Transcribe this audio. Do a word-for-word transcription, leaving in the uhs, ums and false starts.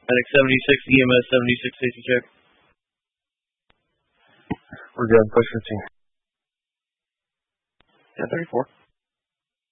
Medic seventy-six, E M S seventy-six, safety check. We're good. Push fifteen. ten thirty-four.